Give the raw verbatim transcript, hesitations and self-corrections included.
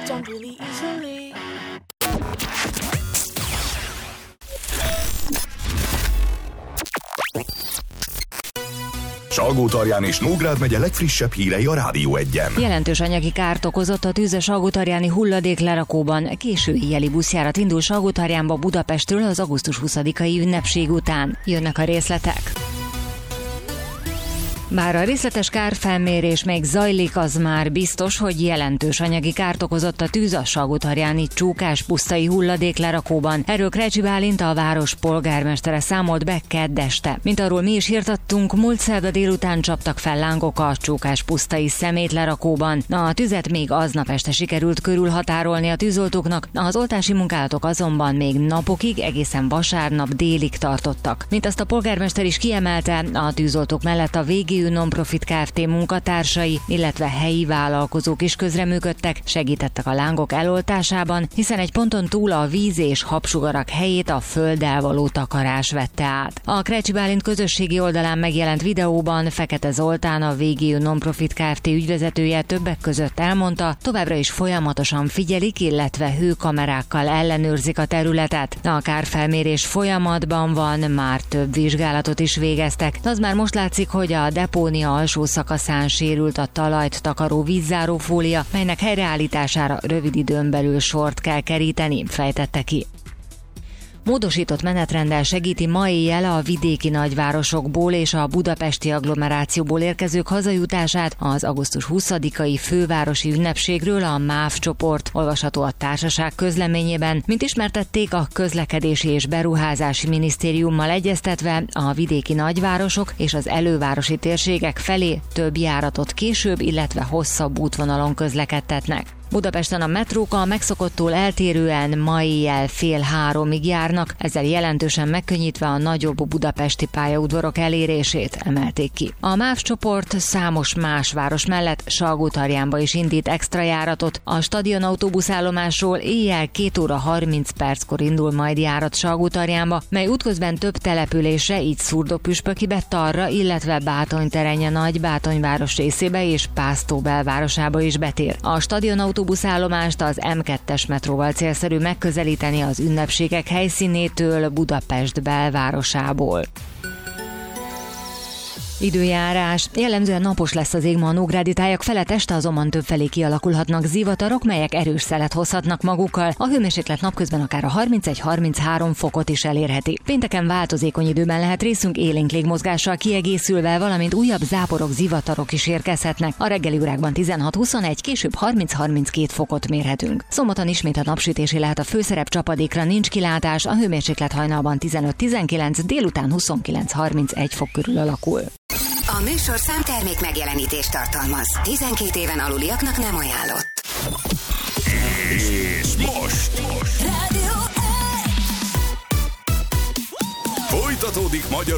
respond really easily. Salgótarján és Nógrád megye legfrissebb hírei a Rádió Egyen. Jelentős anyagi kárt okozott a tűz a salgótarjáni hulladéklerakóban. Késő éjjeli buszjárat indul Salgótarjánba Budapestről az augusztus huszadikai ünnepség után. Jönnek a részletek. Bár a részletes kárfelmérés még zajlik, az már biztos, hogy jelentős anyagi kárt okozott a tűz a salgótarjáni Csókás-pusztai hulladéklerakóban. Erről Krecsi Bálint, a város polgármestere számolt be kedd este. Mint arról mi is hirtattunk, múlt szerda délután csaptak fel lángok a Csókás-pusztai szemétlerakóban. A tüzet még aznap este sikerült körülhatárolni a tűzoltóknak, az oltási munkálatok azonban még napokig, egészen vasárnap délig tartottak. Mint azt a polgármester is kiemelte, a tűzoltók mellett a végé Non-Profit Kft. Munkatársai, illetve helyi vállalkozók is közreműködtek, segítettek a lángok eloltásában, hiszen egy ponton túl a víz és habsugarak helyét a földdel való takarás vette át. A Krecsi Bálint közösségi oldalán megjelent videóban Fekete Zoltán, a végé Non-Profit Kft. Ügyvezetője többek között elmondta, továbbra is folyamatosan figyelik, illetve hőkamerákkal ellenőrzik a területet. A kárfelmérés folyamatban van, már több vizsgálatot is végeztek, de az már most látszik, hogy a depónia alsó szakaszán sérült a talajt takaró vízzárófólia, melynek helyreállítására rövid időn belül sort kell keríteni, fejtette ki. Módosított menetrenddel segíti ma éjjel a vidéki nagyvárosokból és a budapesti agglomerációból érkezők hazajutását az augusztus huszadikai fővárosi ünnepségről a MÁV csoport, olvasható a társaság közleményében. Mint ismertették, a Közlekedési és Beruházási Minisztériummal egyeztetve a vidéki nagyvárosok és az elővárosi térségek felé több járatot később, illetve hosszabb útvonalon közlekedtetnek. Budapesten a metrók a megszokottól eltérően ma éjjel fél háromig járnak, ezzel jelentősen megkönnyítve a nagyobb budapesti pályaudvarok elérését, emelték ki. A MÁV csoport számos más város mellett Salgótarjánba is indít extra járatot. A stadion autóbuszállomásról éjjel két óra harminc perckor indul majd járat Salgótarjánba, mely útközben több településre, így Szurdokpüspökibe, Tarra, illetve Bátonyterenye Nagybátonyváros részébe és Pásztó belvárosába is betér. A stadion autóbuszállomást az em kettes metróval célszerű megközelíteni az ünnepségek helyszínétől, Budapest belvárosából. Időjárás. Jellemzően napos lesz az ég ma a nógrádi tájak felett, este azonban többfelé kialakulhatnak zivatarok, melyek erős szelet hozhatnak magukkal. A hőmérséklet napközben akár a harmincegy-harminchárom fokot is elérheti. Pénteken változékony időben lehet részünk, élénk légmozgással kiegészülve, valamint újabb záporok, zivatarok is érkezhetnek. A reggeli órákban tizenhat-huszonegy, később harminc-harminckét fokot mérhetünk. Szombaton ismét a napsütési lehet, a főszerep csapadékra nincs kilátás, a hőmérséklet hajnalban tizenöt-tizenkilenc, délután huszonkilenc-harmincegy fok körül alakul. A műsorszám termék megjelenítést tartalmaz. tizenkét éven aluliaknak nem ajánlott. És most, most. Rádió folytatódik magyar